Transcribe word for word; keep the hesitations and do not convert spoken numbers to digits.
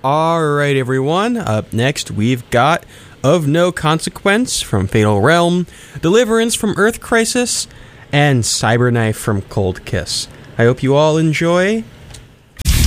All right, everyone. Up next, we've got Of No Consequence from Fatal Realm, Deliverance from Earth Crisis, and Cyberknife from Cold Kiss. I hope you all enjoy